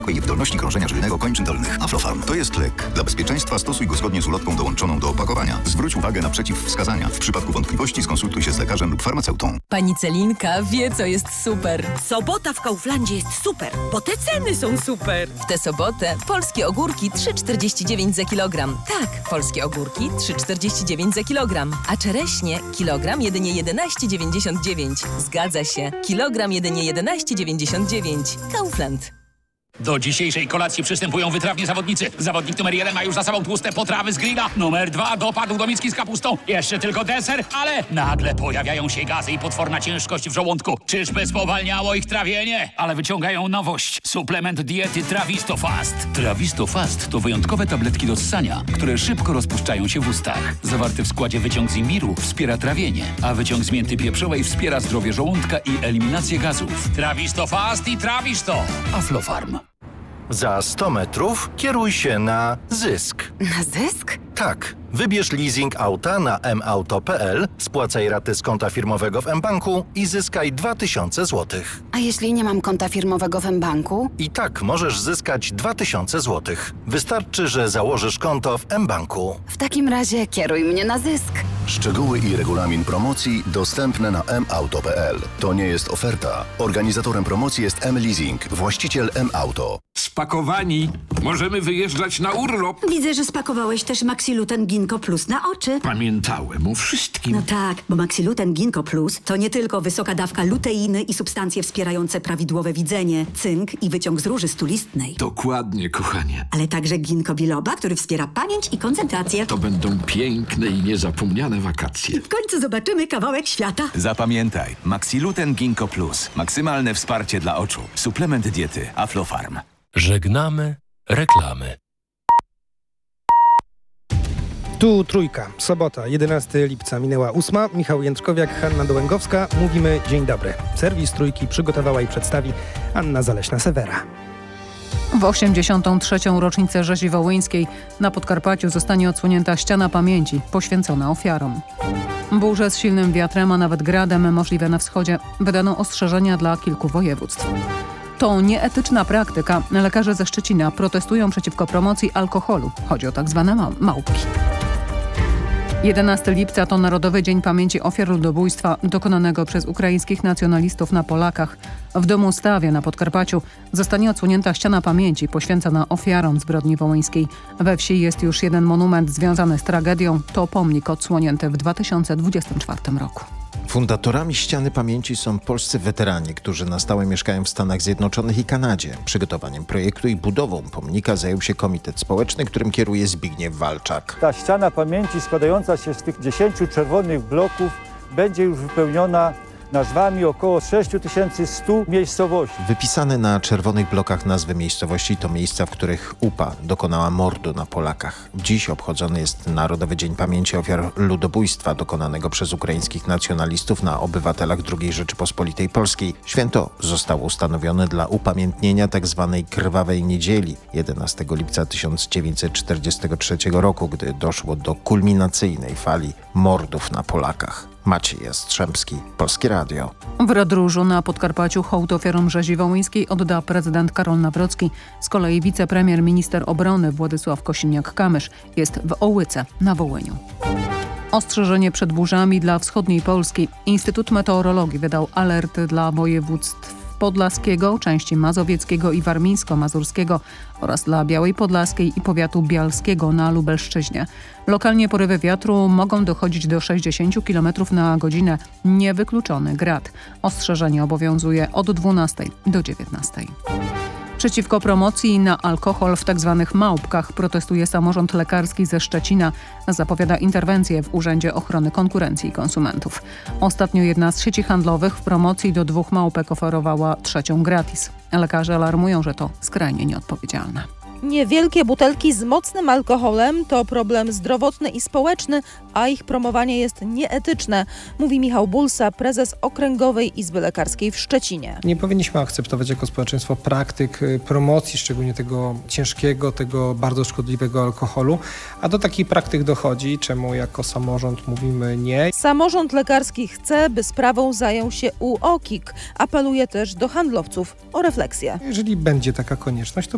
i wydolności krążenia żylnego kończyn dolnych. Aflofarm to jest lek. Dla bezpieczeństwa stosuj go zgodnie z ulotką dołączoną do opakowania. Zwróć uwagę na przeciwwskazania. W przypadku wątpliwości skonsultuj się z lekarzem lub farmaceutą. Pani Celinka wie, co jest super. Sobota w Kauflandzie jest super, bo te ceny są super. W tę sobotę polskie ogórki 3,49 za kilogram. Tak, polskie ogórki 3,49 za kilogram. A czereśnie kilogram jedynie 11,99. Zgadza się. Kilogram jedynie 11,99. Kaufland. Do dzisiejszej kolacji przystępują wytrawni zawodnicy. Zawodnik numer 1 ma już za sobą tłuste potrawy z grilla. Numer 2 dopadł do miski z kapustą. Jeszcze tylko deser, ale nagle pojawiają się gazy i potworna ciężkość w żołądku. Czyżby spowalniało ich trawienie? Ale wyciągają nowość. Suplement diety Trawisto Fast. Trawisto Fast to wyjątkowe tabletki do ssania, które szybko rozpuszczają się w ustach. Zawarty w składzie wyciąg z imbiru wspiera trawienie, a wyciąg z mięty pieprzowej wspiera zdrowie żołądka i eliminację gazów. Trawisto Fast i Trawisto. Aflofarm. Za 100 metrów kieruj się na Zysk. Na Zysk? Tak. Wybierz leasing auta na mauto.pl, spłacaj raty z konta firmowego w mBanku i zyskaj 2000 zł. A jeśli nie mam konta firmowego w mBanku? I tak możesz zyskać 2000 zł. Wystarczy, że założysz konto w mBanku. W takim razie kieruj mnie na Zysk. Szczegóły i regulamin promocji dostępne na mauto.pl. To nie jest oferta. Organizatorem promocji jest mLeasing, właściciel mAuto. Spakowani. Możemy wyjeżdżać na urlop. Widzę, że spakowałeś też Maxiluten Ginkgo Plus na oczy. Pamiętałem o wszystkim. No tak, bo Maxiluten Ginkgo Plus to nie tylko wysoka dawka luteiny i substancje wspierające prawidłowe widzenie, cynk i wyciąg z róży stulistnej. Dokładnie, kochanie. Ale także ginkgo biloba, który wspiera pamięć i koncentrację. To będą piękne i niezapomniane wakacje. W końcu zobaczymy kawałek świata. Zapamiętaj, Maxiluten Ginkgo Plus. Maksymalne wsparcie dla oczu. Suplement diety Aflofarm. Żegnamy reklamy. Tu Trójka, sobota, 11 lipca, minęła 8. Michał Jędrzkowiak, Hanna Dołęgowska. Mówimy dzień dobry. Serwis Trójki przygotowała i przedstawi Anna Zaleśna-Sewera. W 83. rocznicę rzezi wołyńskiej na Podkarpaciu zostanie odsłonięta ściana pamięci poświęcona ofiarom. Burze z silnym wiatrem, a nawet gradem możliwe na wschodzie, wydano ostrzeżenia dla kilku województw. To nieetyczna praktyka. Lekarze ze Szczecina protestują przeciwko promocji alkoholu. Chodzi o tak zwane małpki. 11 lipca to Narodowy Dzień Pamięci Ofiar Ludobójstwa dokonanego przez ukraińskich nacjonalistów na Polakach. W Domu Stawie na Podkarpaciu zostanie odsłonięta ściana pamięci poświęcona ofiarom zbrodni wołyńskiej. We wsi jest już jeden monument związany z tragedią. To pomnik odsłonięty w 2024 roku. Fundatorami ściany pamięci są polscy weterani, którzy na stałe mieszkają w Stanach Zjednoczonych i Kanadzie. Przygotowaniem projektu i budową pomnika zajął się Komitet Społeczny, którym kieruje Zbigniew Walczak. Ta ściana pamięci składająca się z tych 10 czerwonych bloków będzie już wypełniona nazwami około 6100 miejscowości. Wypisane na czerwonych blokach nazwy miejscowości to miejsca, w których UPA dokonała mordu na Polakach. Dziś obchodzony jest Narodowy Dzień Pamięci Ofiar Ludobójstwa dokonanego przez ukraińskich nacjonalistów na obywatelach II Rzeczypospolitej Polskiej. Święto zostało ustanowione dla upamiętnienia tzw. Krwawej Niedzieli 11 lipca 1943 roku, gdy doszło do kulminacyjnej fali mordów na Polakach. Maciej Jastrzębski, Polskie Radio. W Radróżu na Podkarpaciu hołd ofiarom rzezi wołyńskiej odda prezydent Karol Nawrocki. Z kolei wicepremier minister obrony Władysław Kosiniak-Kamysz jest w Ołyce na Wołyniu. Ostrzeżenie przed burzami dla wschodniej Polski. Instytut Meteorologii wydał alerty dla województw podlaskiego, części mazowieckiego i warmińsko-mazurskiego oraz dla Białej Podlaskiej i powiatu bialskiego na Lubelszczyźnie. Lokalnie porywy wiatru mogą dochodzić do 60 km na godzinę. Niewykluczony grad. Ostrzeżenie obowiązuje od 12 do 19. Przeciwko promocji na alkohol w tzw. małpkach protestuje samorząd lekarski ze Szczecina. Zapowiada interwencję w Urzędzie Ochrony Konkurencji i Konsumentów. Ostatnio jedna z sieci handlowych w promocji do 2 małpek oferowała 3 gratis. Lekarze alarmują, że to skrajnie nieodpowiedzialne. Niewielkie butelki z mocnym alkoholem to problem zdrowotny i społeczny, a ich promowanie jest nieetyczne, mówi Michał Bulsa, prezes Okręgowej Izby Lekarskiej w Szczecinie. Nie powinniśmy akceptować jako społeczeństwo praktyk promocji, szczególnie tego ciężkiego, tego bardzo szkodliwego alkoholu, a do takich praktyk dochodzi, czemu jako samorząd mówimy nie. Samorząd lekarski chce, by sprawą zajął się UOKiK. Apeluje też do handlowców o refleksję. Jeżeli będzie taka konieczność, to